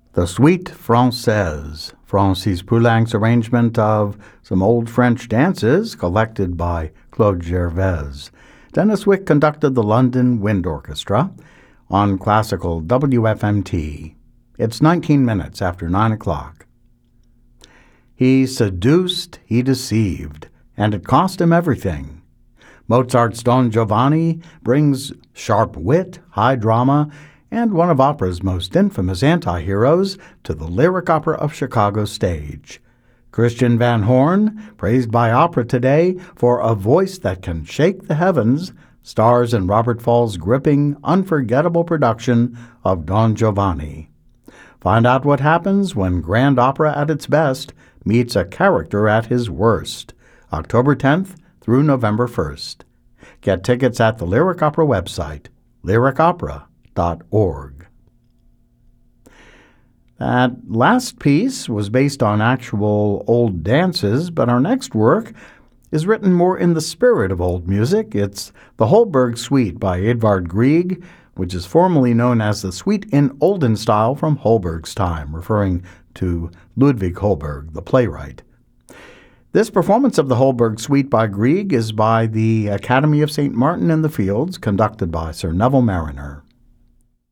The Suite Française, Francis Poulenc's arrangement of some old French dances collected by Claude Gervais. Dennis Wick conducted the London Wind Orchestra on classical WFMT. It's 19 minutes after 9 o'clock. He seduced, he deceived, and it cost him everything. Mozart's Don Giovanni brings sharp wit, high drama, and one of opera's most infamous anti-heroes to the Lyric Opera of Chicago stage. Christian Van Horn, praised by opera today for a voice that can shake the heavens, stars in Robert Fall's gripping, unforgettable production of Don Giovanni. Find out what happens when grand opera at its best meets a character at his worst, October 10th through November 1st. Get tickets at the Lyric Opera website, lyricopera.org. That last piece was based on actual old dances, but our next work is written more in the spirit of old music. It's the Holberg Suite by Edvard Grieg, which is formally known as the Suite in Olden Style from Holberg's time, referring to Ludwig Holberg, the playwright. This performance of the Holberg Suite by Grieg is by the Academy of St. Martin in the Fields, conducted by Sir Neville Marriner.